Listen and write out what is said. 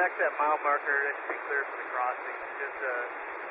back to that mile marker. That should be clear for the crossing. Just